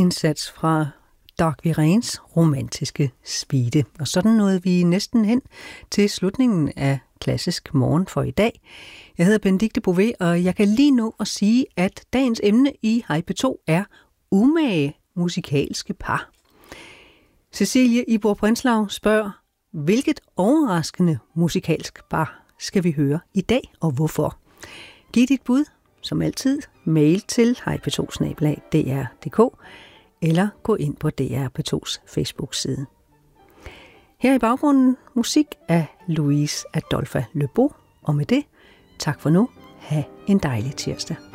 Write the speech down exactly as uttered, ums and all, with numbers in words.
indsats fra Dag Viréns romantiske suite. Og sådan nåede vi næsten hen til slutningen af Klassisk Morgen for i dag. Jeg hedder Benedikte Bové, og jeg kan lige nå at sige, at dagens emne i Hej P to er umage musikalske par. Cecilie Ibor Prinslav spørger, hvilket overraskende musikalsk par skal vi høre i dag, og hvorfor? Giv dit bud, som altid, mail til hej p to snabel-a d r punktum d k eller gå ind på D R P to's Facebook-side. Her i baggrunden musik af Louise Adolphe Lebeau, og med det, tak for nu. Ha' en dejlig tirsdag.